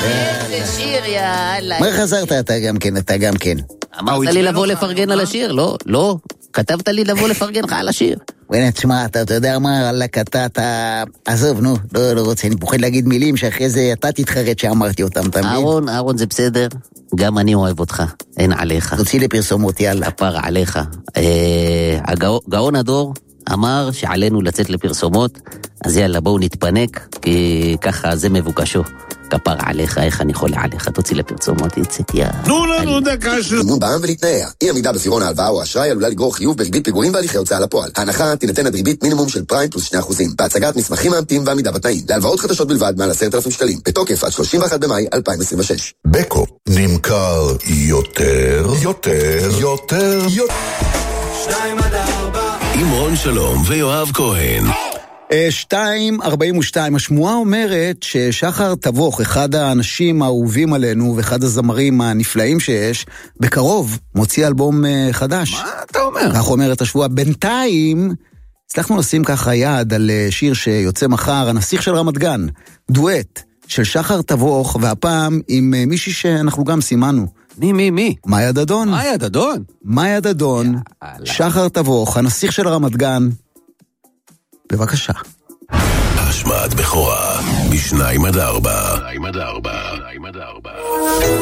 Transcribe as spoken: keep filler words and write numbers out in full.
איזה שיר, יאללה. מה חזרת אתה גם כן, אתה גם כן? אמרת לי לבוא לפרגן על השיר, לא, לא. כתבת לי לבוא לפרגן לך על השיר. בוא'נה, תשמע, אתה יודע מה, אללה, אתה, אתה... עזוב, נו, לא, לא רוצה, אני פוחד להגיד מילים שאחרי זה אתה תתחרט שאמרתי אותם, אתה מבין? אהרון, אהרון, זה בסדר. גם אני אוהב אותך, אין עליך. תוציא לפרסומות, יאללה. הפר עליך. הגאון הדור אמר שעלינו לצאת לפרסומות, אז יאללה, בואו נתפנק, כי ככה זה מבוקשו. כפר עליך, איך אני חולה עליך, תוציא לפרסומות, יצאת יא... תנו לנו דקה של... תנו בעם ולהתנאה. אי עמידה בפירעון ההלוואה או האשראי עלולה לגרור חיוב בריבית פיגורים והליכי הוצאה לפועל. ההנחה תינתן עד ריבית מינימום של פריים פלוס שני אחוזים. בהצגת מסמכים מאמתים ועמידה בתנאים. להלוואות חדשות בלבד מעל עשרת אלפים שקלים. בתוקף עד שלושים ואחד במאי אלפיים עשרים ושש. בקו נמכר יותר, יותר, יותר, יותר. שתיים עד ארבע. עם רון שלום ויואב כהן. שתיים ארבעים ושתיים, השמועה אומרת ששחר תבוך, אחד האנשים האהובים עלינו ואחד הזמרים הנפלאים שיש, בקרוב מוציא אלבום חדש. מה אתה אומר? כך אומרת השבועה. בינתיים הצלחנו לשים ככה יד על שיר שיוצא מחר, הנסיך של רמת גן, דואט של שחר תבוך, והפעם עם מישהי שאנחנו גם סימנו. מי, מי, מי? מאיה דדון. מאיה דדון? מאיה דדון, שחר תבוך, הנסיך של רמת גן. בבקשה. השמעת בכורה, משניים עד ארבע. שניים עד ארבע. שניים עד ארבע.